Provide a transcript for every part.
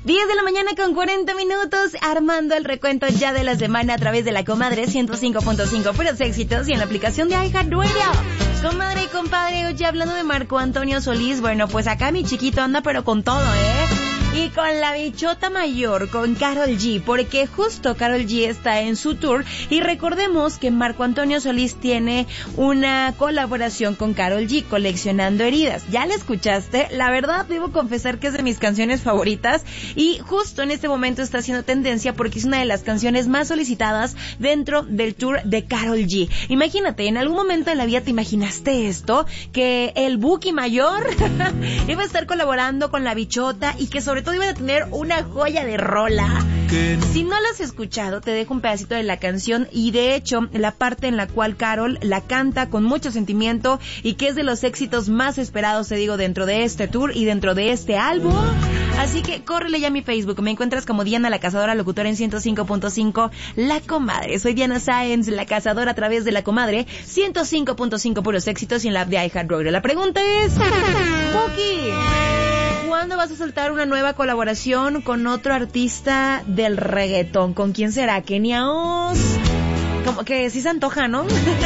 10 de la mañana con 40 minutos, armando el recuento ya de la semana a través de la Comadre 105.5 puros éxitos y en la aplicación de iHeartRadio. Comadre y compadre, oye, hablando de Marco Antonio Solís, bueno, pues acá mi chiquito anda pero con todo, y con la bichota mayor, con Karol G, porque justo Karol G está en su tour y recordemos que Marco Antonio Solís tiene una colaboración con Karol G, Coleccionando Heridas. ¿Ya la escuchaste? La verdad, debo confesar que es de mis canciones favoritas y justo en este momento está haciendo tendencia porque es una de las canciones más solicitadas dentro del tour de Karol G. Imagínate, en algún momento de la vida te imaginaste esto, que el Buki mayor iba a estar colaborando con la bichota y que sobre todo iban a tener una joya de rola. Si no la has escuchado, te dejo un pedacito de la canción y de hecho la parte en la cual Karol la canta con mucho sentimiento y que es de los éxitos más esperados, te digo, dentro de este tour y dentro de este álbum. Así que córrele ya a mi Facebook, me encuentras como Diana la Cazadora Locutora en 105.5 La Comadre. Soy Diana Sáenz, la Cazadora a través de La Comadre 105.5 puros éxitos y en la app de iHeartRadio. La pregunta es, Buki, ¿cuándo vas a soltar una nueva colaboración con otro artista del reggaetón? ¿Con quién será? ¿Kenia Oz? Como que sí se antoja, ¿no?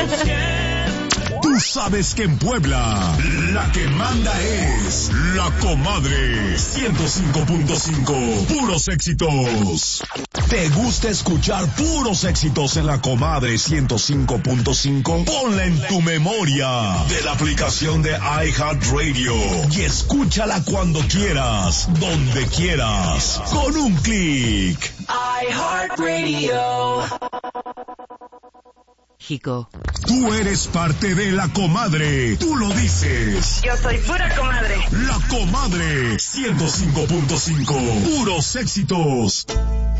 Tú sabes que en Puebla la que manda es La Comadre 105.5 puros éxitos. ¿Te gusta escuchar puros éxitos en La Comadre 105.5? Ponla en tu memoria de la aplicación de iHeartRadio y escúchala cuando quieras, donde quieras, con un clic. iHeartRadio. Jico. Tú eres parte de La Comadre. Tú lo dices. Yo soy pura comadre. La Comadre 105.5 puros éxitos.